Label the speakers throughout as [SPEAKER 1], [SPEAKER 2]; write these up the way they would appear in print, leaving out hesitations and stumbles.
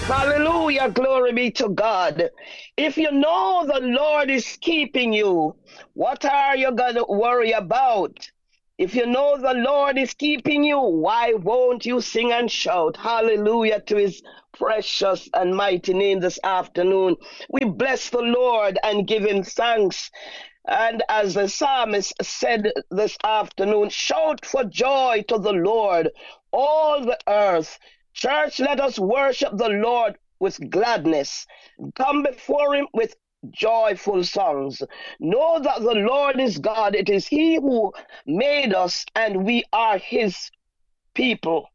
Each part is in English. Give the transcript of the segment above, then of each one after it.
[SPEAKER 1] Hallelujah. Glory be to God. If you know the Lord is keeping you, what are you going to worry about? If you know the Lord is keeping you, why won't you sing and shout hallelujah to his precious and mighty name this afternoon? We bless the Lord and give him thanks. And as the psalmist said this afternoon, shout for joy to the Lord, all the earth. Church, let us worship the Lord with gladness. Come before him with joyful songs. Know that the Lord is God. It is he who made us, and we are his people.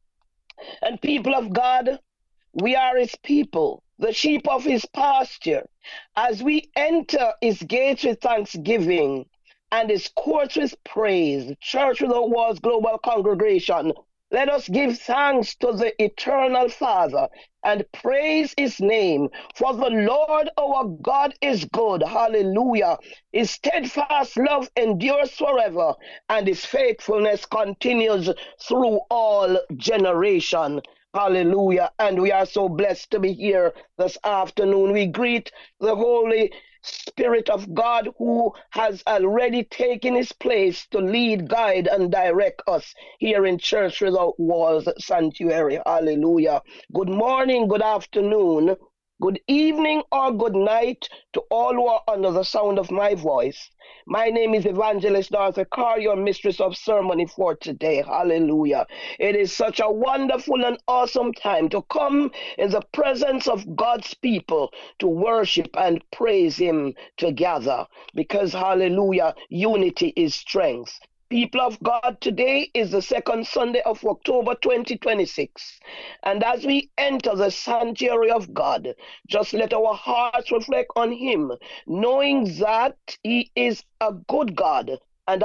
[SPEAKER 1] And people of God, we are his people, the sheep of his pasture. As we enter his gates with thanksgiving and his courts with praise, Church Without Walls Global Congregation, let us give thanks to the eternal Father and praise his name. For the Lord our God is good. Hallelujah. His steadfast love endures forever, and his faithfulness continues through all generation. Hallelujah. And we are so blessed to be here this afternoon. We greet the Holy Spirit of God who has already taken his place to lead, guide, and direct us here in Church Without Walls Sanctuary. Hallelujah. Good morning, good afternoon, good evening, or good night to all who are under the sound of my voice. My name is Evangelist Dorothy Carr, your mistress of ceremony for today. Hallelujah. It is such a wonderful and awesome time to come in the presence of God's people to worship and praise him together because, hallelujah, unity is strength. People of God, today is the second Sunday of October 2026. And as we enter the sanctuary of God, just let our hearts reflect on him, knowing that he is a good God, and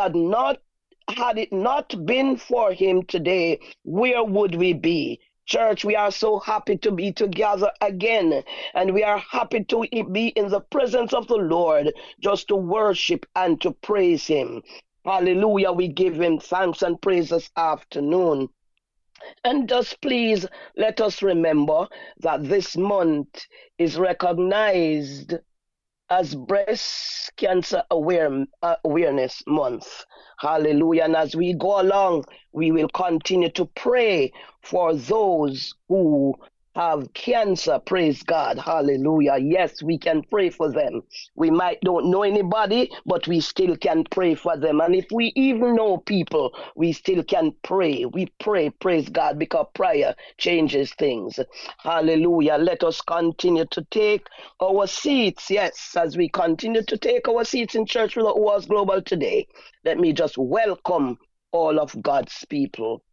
[SPEAKER 1] had it not been for him today, where would we be? Church, we are so happy to be together again, and we are happy to be in the presence of the Lord, just to worship and to praise him. Hallelujah, we give him thanks and praise this afternoon. And just please let us remember that this month is recognized as Breast Cancer Awareness Month. Hallelujah. And as we go along, we will continue to pray for those who have cancer. Praise God. Hallelujah. Yes, we can pray for them. We might don't know anybody, but we still can pray for them. And if we even know people, we still can pray. We pray, praise God, because prayer changes things. Hallelujah. Let us continue to take our seats. Yes, as we continue to take our seats in Church Without Walls Global today, let me just welcome all of God's people.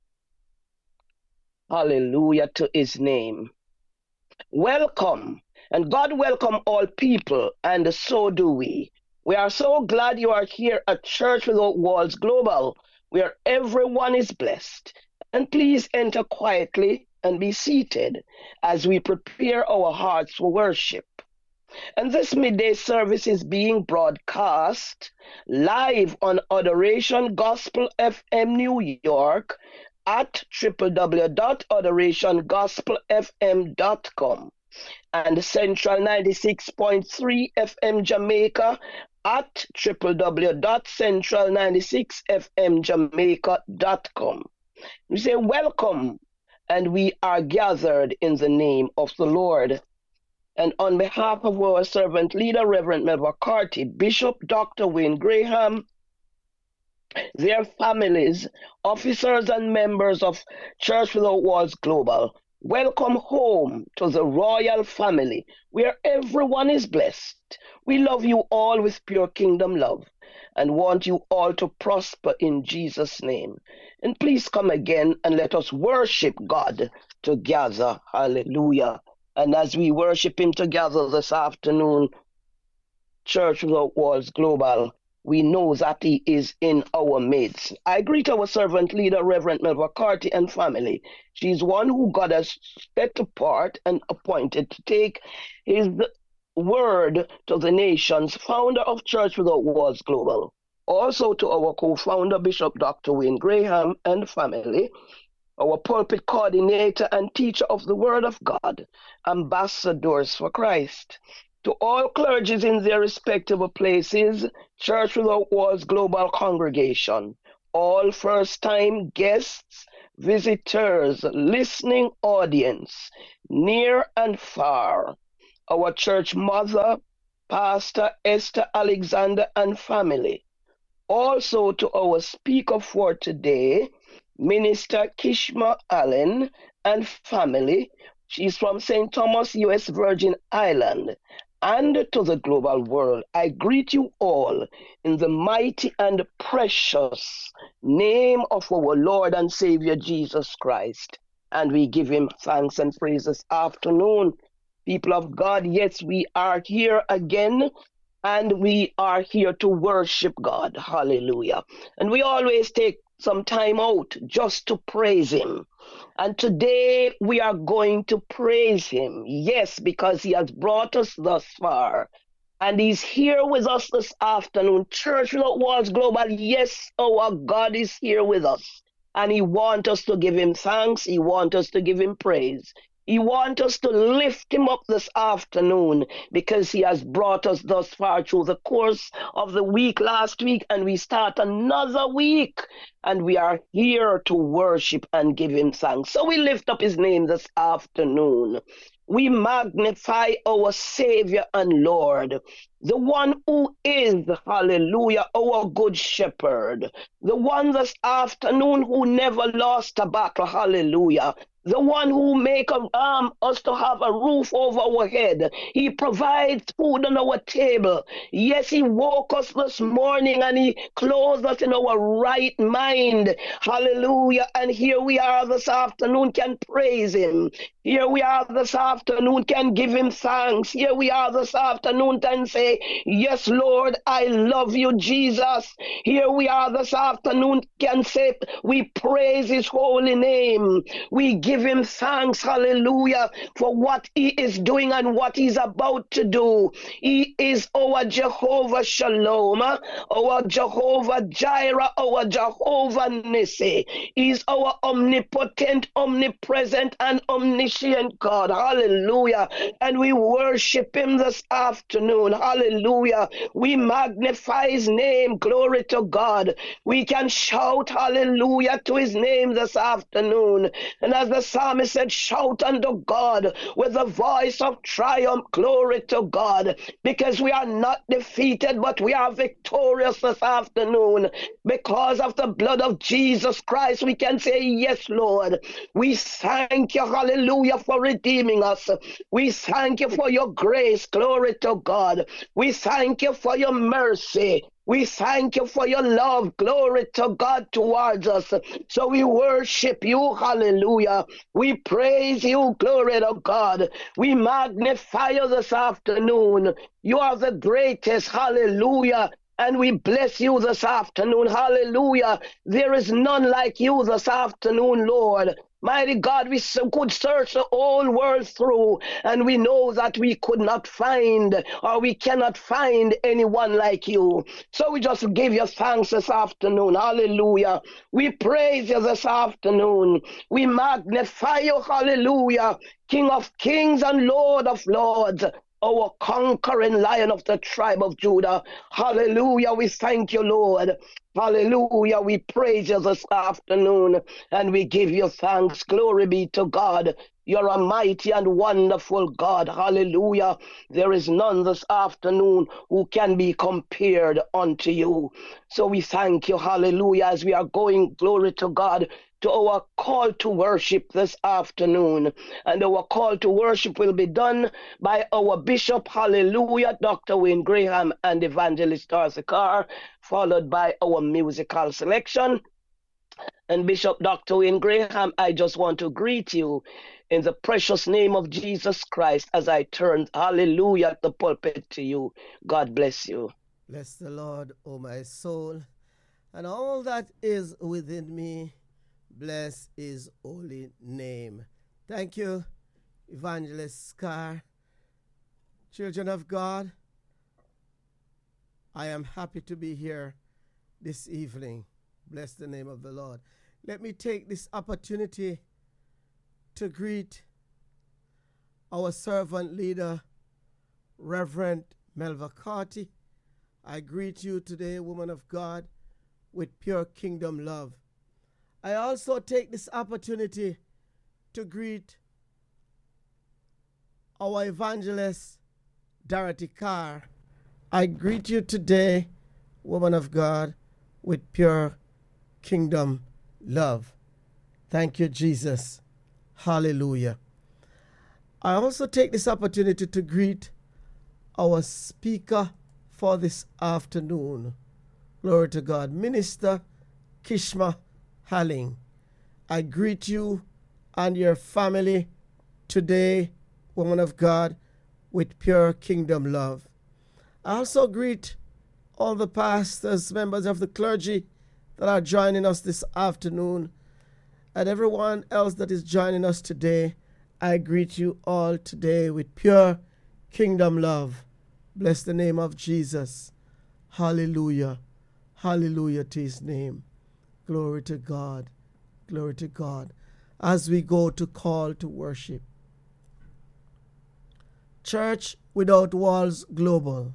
[SPEAKER 1] Hallelujah to his name. Welcome, and God welcome all people, and so do we. We are so glad you are here at Church Without Walls Global, where everyone is blessed. And please enter quietly and be seated as we prepare our hearts for worship. And this midday service is being broadcast live on Adoration Gospel FM New York at www.adorationgospelfm.com and Central 96.3 FM Jamaica at www.central96fmjamaica.com. We say welcome, and we are gathered in the name of the Lord. And on behalf of our servant leader, Reverend Melva Carty, Bishop Dr. Wayne Graham, their families, officers and members of Church Without Walls Global, welcome home to the royal family where everyone is blessed. We love you all with pure kingdom love and want you all to prosper in Jesus' name. And please come again and let us worship God together. Hallelujah. And as we worship him together this afternoon, Church Without Walls Global, we know that he is in our midst. I greet our servant leader, Reverend Melva Carty, and family. She's one who God has set apart and appointed to take his word to the nations, founder of Church Without Walls Global. Also to our co-founder, Bishop Dr. Wayne Graham, and family. our pulpit coordinator and teacher of the Word of God, ambassadors for Christ. To all clergies in their respective places, Church Without Walls Global Congregation, all first-time guests, visitors, listening audience, near and far, our church mother, Pastor Esther Alexander and family. Also to our speaker for today, Minister Kishma Allen and family. She's from St. Thomas, U.S. Virgin Island. And to the global world, I greet you all in the mighty and precious name of our Lord and Savior Jesus Christ. And we give him thanks and praise this afternoon. People of God, yes, we are here again, and we are here to worship God. Hallelujah. And we always take some time out just to praise him. And today we are going to praise him. Yes, because he has brought us thus far. And he's here with us this afternoon. Church Without Walls Global, yes, our God is here with us. And he wants us to give him thanks. He wants us to give him praise. He wants us to lift him up this afternoon because he has brought us thus far through the course of the week last week, and we start another week, and we are here to worship and give him thanks. So we lift up his name this afternoon. We magnify our Savior and Lord, the one who is, hallelujah, our good shepherd, the one this afternoon who never lost a battle, hallelujah. The one who make us to have a roof over our head. He provides food on our table. Yes, he woke us this morning and he clothed us in our right mind. Hallelujah. And here we are this afternoon, can praise him. Here we are this afternoon, can give him thanks. Here we are this afternoon, can say, yes, Lord, I love you, Jesus. Here we are this afternoon, can say, we praise his holy name. We give him thanks, hallelujah, for what he is doing and what he's about to do. He is our Jehovah Shalom, our Jehovah Jireh, our Jehovah Nissi. He's our omnipotent, omnipresent, and omniscient God. Hallelujah. And we worship him this afternoon. Hallelujah. We magnify his name. Glory to God. We can shout hallelujah to his name this afternoon. And as the psalmist said, shout unto God with a voice of triumph. Glory to God. Because we are not defeated, but we are victorious this afternoon. Because of the blood of Jesus Christ, we can say, yes, Lord. We thank you, hallelujah, for redeeming us. We thank you for your grace. Glory to God. We thank you for your mercy. We thank you for your love. Glory to God towards us. So we worship you. Hallelujah. We praise you. Glory to God. We magnify you this afternoon. You are the greatest. Hallelujah. And we bless you this afternoon. Hallelujah. There is none like you this afternoon, Lord. Mighty God, we could search the whole world through, and we know that we could not find, or we cannot find anyone like you. So we just give you thanks this afternoon. Hallelujah. We praise you this afternoon. We magnify you. Hallelujah. King of kings and Lord of lords, our conquering lion of the tribe of Judah. Hallelujah. We thank you, Lord. Hallelujah. We praise you this afternoon and we give you thanks. Glory be to God. You're a mighty and wonderful God. Hallelujah. There is none this afternoon who can be compared unto you. So we thank you. Hallelujah. As we are going, glory to God, to our call to worship this afternoon. And our call to worship will be done by our Bishop, hallelujah, Dr. Wayne Graham and Evangelist Darcy Carr, followed by our musical selection. And Bishop Dr. Wayne Graham, I just want to greet you in the precious name of Jesus Christ as I turn, hallelujah, the pulpit to you. God bless you.
[SPEAKER 2] Bless the Lord, O my soul, and all that is within me. Bless his holy name. Thank you, Evangelist Carr. Children of God, I am happy to be here this evening. Bless the name of the Lord. Let me take this opportunity to greet our servant leader, Reverend Melva Carty. I greet you today, woman of God, with pure kingdom love. I also take this opportunity to greet our evangelist, Dorothy Carr. I greet you today, woman of God, with pure kingdom love. Thank you, Jesus. Hallelujah. I also take this opportunity to greet our speaker for this afternoon. Glory to God. Minister Kishma Halling. I greet you and your family today, woman of God, with pure kingdom love. I also greet all the pastors, members of the clergy that are joining us this afternoon, and everyone else that is joining us today. I greet you all today with pure kingdom love. Bless the name of Jesus. Hallelujah. Hallelujah to his name. Glory to God. Glory to God. As we go to call to worship. Church Without Walls Global.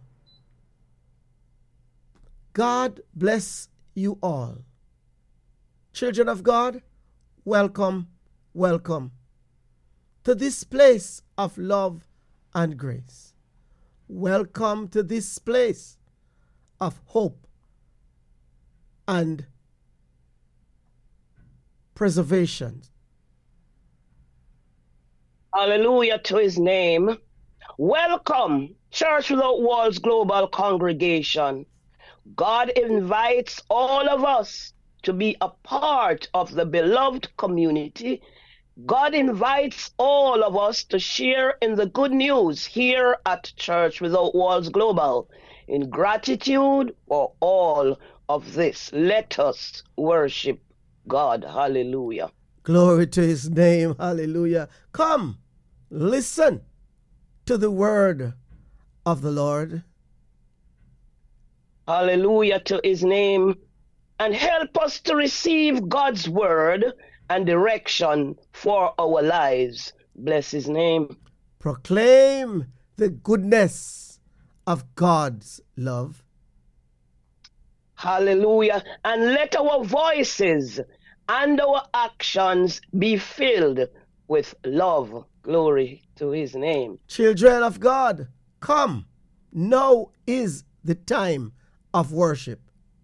[SPEAKER 2] God bless you all. Children of God, welcome, welcome to this place of love and grace. Welcome to this place of hope and preservation.
[SPEAKER 1] Hallelujah to his name. Welcome, Church Without Walls Global Congregation. God invites all of us to be a part of the beloved community. God invites all of us to share in the good news here at Church Without Walls Global. In gratitude for all of this, let us worship God. Hallelujah.
[SPEAKER 2] Glory to his name. Hallelujah. Come, listen to the word of the Lord.
[SPEAKER 1] Hallelujah to his name. And help us to receive God's word and direction for our lives. Bless his name.
[SPEAKER 2] Proclaim the goodness of God's love.
[SPEAKER 1] Hallelujah. And let our voices and our actions be filled with love. Glory to his name.
[SPEAKER 2] Children of God, come. Now is the time of worship.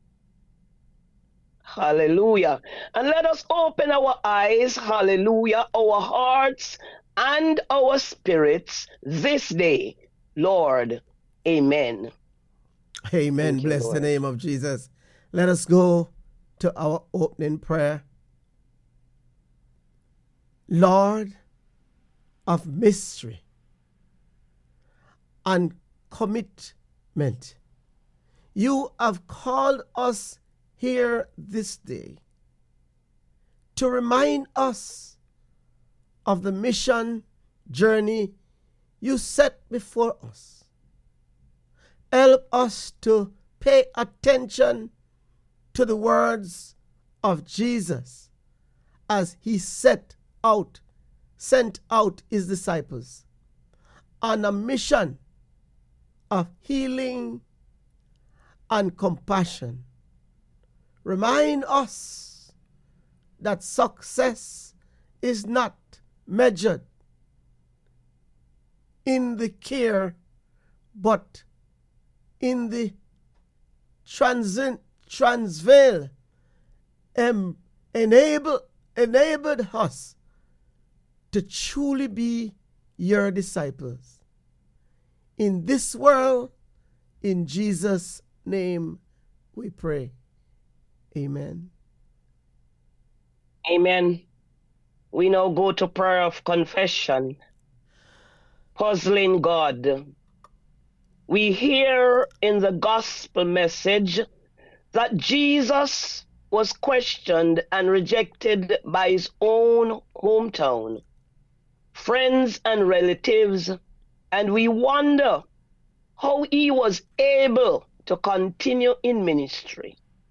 [SPEAKER 1] Hallelujah. And let us open our eyes, hallelujah, our hearts and our spirits this day. Lord, amen.
[SPEAKER 2] Amen.
[SPEAKER 1] Thank you,
[SPEAKER 2] Bless
[SPEAKER 1] Lord.
[SPEAKER 2] the name of Jesus. Let us go to our opening prayer. Lord of mystery and commitment, you have called us here this day to remind us of the mission journey you set before us. Help us to pay attention to the words of Jesus as he sent out his disciples on a mission of healing and compassion. Remind us that success is not measured in the care, but in the transveal enabled us to truly be your disciples. In this world, in Jesus' name we pray. Amen.
[SPEAKER 1] Amen. We now go to prayer of confession. Puzzling God. We hear in the gospel message that Jesus was questioned and rejected by his own hometown, friends and relatives, and we wonder how he was able to continue in ministry.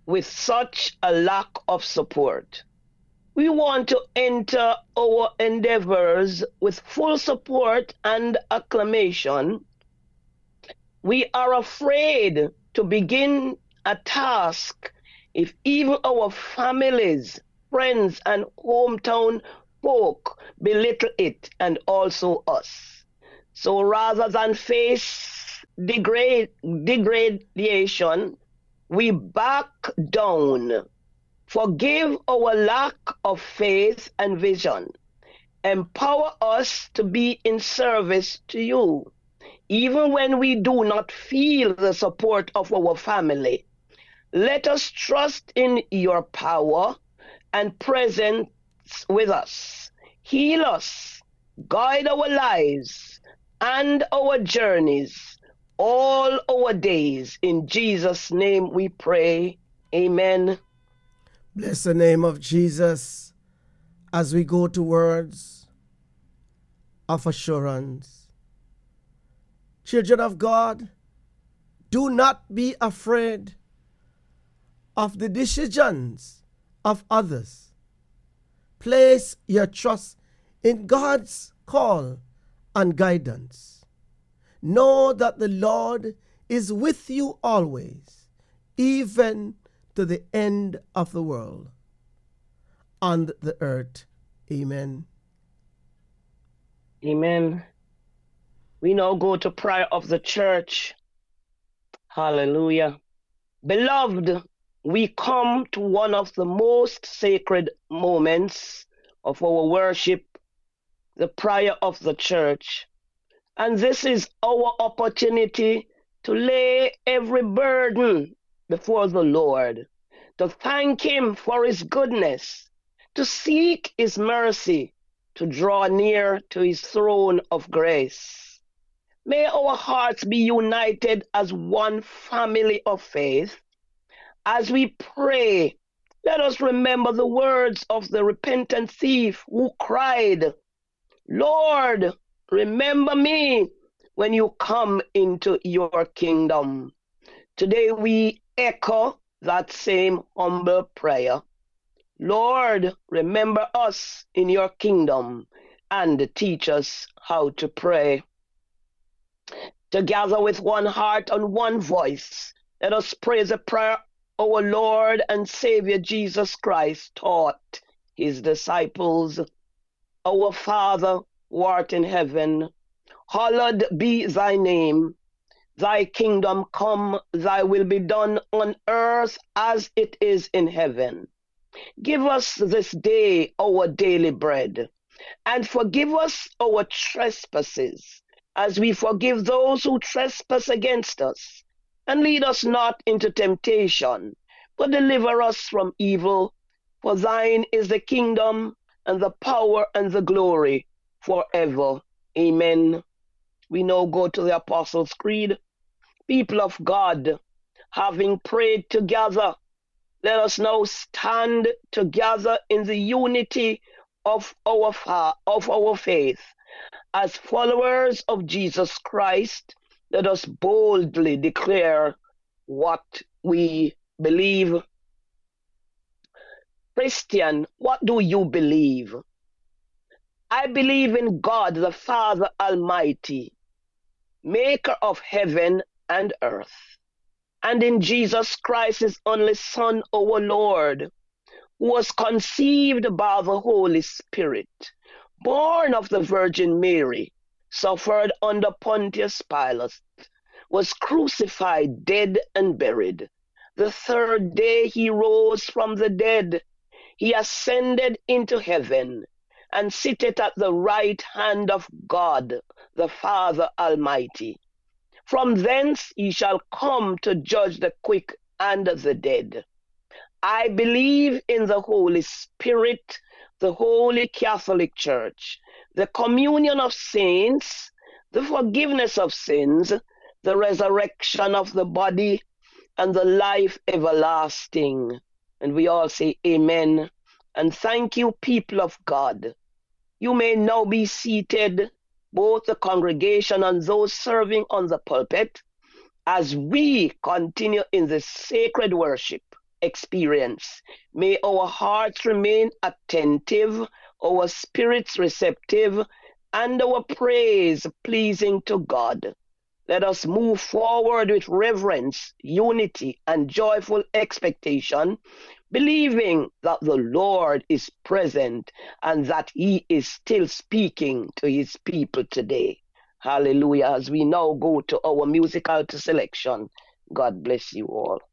[SPEAKER 1] with such a lack of support. We want to enter our endeavors with full support and acclamation. We are afraid to begin a task if even our families, friends, and hometown folk belittle it, and also us. So rather than face degradation, we back down. Forgive our lack of faith and vision. Empower us to be in service to you, even when we do not feel the support of our family. Let us trust in your power and presence with us. Heal us, guide our lives and our journeys all our days. In Jesus' name we pray. Amen.
[SPEAKER 2] Bless the name of Jesus as we go to words of assurance. Children of God, do not be afraid of the decisions of others. Place your trust in God's call and guidance. Know that the Lord is with you always, even to the end of the world and the earth. Amen.
[SPEAKER 1] Amen. We now go to prayer of the church. Hallelujah. Beloved, we come to one of the most sacred moments of our worship, the prayer of the church. And this is our opportunity to lay every burden before the Lord, to thank Him for His goodness, to seek His mercy, to draw near to His throne of grace. May our hearts be united as one family of faith. As we pray, let us remember the words of the repentant thief who cried, Lord, remember me when you come into your kingdom. Today we echo that same humble prayer. Lord, remember us in your kingdom and teach us how to pray. Together with one heart and one voice, let us pray the prayer our Lord and Savior Jesus Christ taught his disciples. Our Father, who art in heaven, hallowed be thy name. Thy kingdom come, thy will be done on earth as it is in heaven. Give us this day our daily bread, and forgive us our trespasses, as we forgive those who trespass against us. And lead us not into temptation, but deliver us from evil. For thine is the kingdom, and the power, and the glory, forever. Amen. We now go to the Apostles' Creed. People of God, having prayed together, let us now stand together in the unity of our faith. As followers of Jesus Christ, let us boldly declare what we believe. Christian, what do you believe? I believe in God the Father Almighty, maker of heaven and earth, and in Jesus Christ, his only Son, our Lord, who was conceived by the Holy Spirit, born of the Virgin Mary, suffered under Pontius Pilate, was crucified, dead, and buried. The third day he rose from the dead. He ascended into heaven and sitteth at the right hand of God, the Father Almighty. From thence he shall come to judge the quick and the dead. I believe in the Holy Spirit, the Holy Catholic Church, the communion of saints, the forgiveness of sins, the resurrection of the body, and the life everlasting. And we all say amen. And thank you, people of God. You may now be seated, both the congregation and those serving on the pulpit, as we continue in this sacred worship. experience. May our hearts remain attentive, our spirits receptive, and our praise pleasing to God. Let us move forward with reverence, unity, and joyful expectation, believing that the Lord is present and that He is still speaking to His people today. Hallelujah. As we now go to our musical selection, God bless you all.